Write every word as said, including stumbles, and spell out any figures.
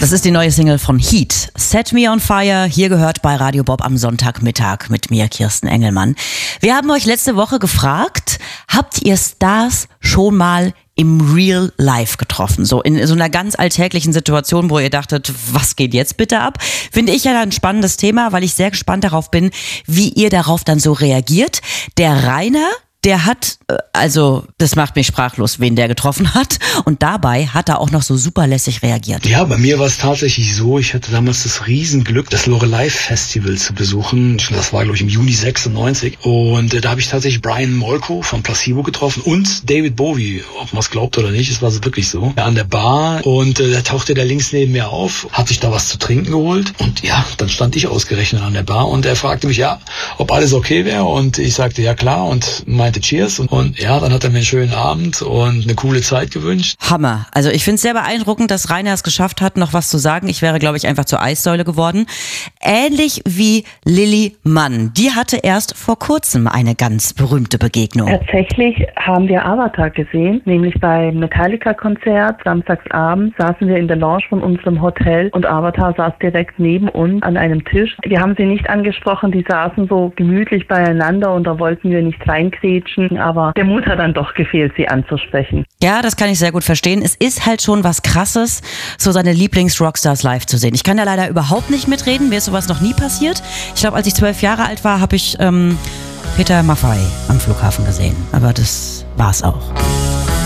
Das ist die neue Single von Heat. Set Me on Fire, hier gehört bei Radio Bob am Sonntagmittag mit mir, Kirsten Engelmann. Wir haben euch letzte Woche gefragt, habt ihr Stars schon mal im Real Life getroffen? So in so einer ganz alltäglichen Situation, wo ihr dachtet, was geht jetzt bitte ab? Finde ich ja ein spannendes Thema, weil ich sehr gespannt darauf bin, wie ihr darauf dann so reagiert. Der Rainer, der hat, also das macht mich sprachlos, wen der getroffen hat. Und dabei hat er auch noch so super lässig reagiert. Ja, bei mir war es tatsächlich so, ich hatte damals das Riesenglück, das Loreley Festival zu besuchen. Das war, glaube ich, im Juni sechsundneunzig. Und äh, da habe ich tatsächlich Brian Molko von Placebo getroffen und David Bowie, ob man es glaubt oder nicht, es war so wirklich so, an der Bar. Und äh, da tauchte der links neben mir auf, hat sich da was zu trinken geholt. Und ja, dann stand ich ausgerechnet an der Bar und er fragte mich, ja, ob alles okay wäre. Und ich sagte, ja klar, und meinte Cheers. Und, und ja, dann hat er mir einen schönen Abend und eine coole Zeit gewünscht. Hammer. Also ich finde es sehr beeindruckend, dass Rainer es geschafft hat, noch was zu sagen. Ich wäre, glaube ich, einfach zur Eissäule geworden. Ähnlich wie Lilly Mann. Die hatte erst vor kurzem eine ganz berühmte Begegnung. Tatsächlich haben wir Avatar gesehen, nämlich beim Metallica-Konzert. Samstagsabend saßen wir in der Lounge von unserem Hotel und Avatar saß direkt neben uns an einem Tisch. Wir haben sie nicht angesprochen, die saßen so gemütlich beieinander und da wollten wir nicht reinkrätschen, aber der Mut hat dann doch gefehlt, sie anzusprechen. Ja, das kann ich sehr gut verstehen. Es ist halt schon was Krasses, so seine Lieblings-Rockstars live zu sehen. Ich kann da leider überhaupt nicht mitreden, mir ist sowas noch nie passiert. Ich glaube, als ich zwölf Jahre alt war, habe ich ähm, Peter Maffay am Flughafen gesehen. Aber das war's auch.